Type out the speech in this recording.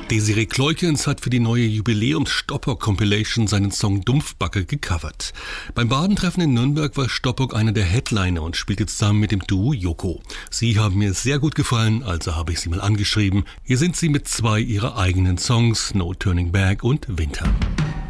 Desiree Kleukens hat für die neue Jubiläums-Stoppock-Compilation seinen Song Dumpfbacke gecovert. Beim Badentreffen in Nürnberg war Stoppock einer der Headliner und spielte zusammen mit dem Duo Joko. Sie haben mir sehr gut gefallen, also habe ich sie mal angeschrieben. Hier sind sie mit 2 ihrer eigenen Songs, No Turning Back und Winter.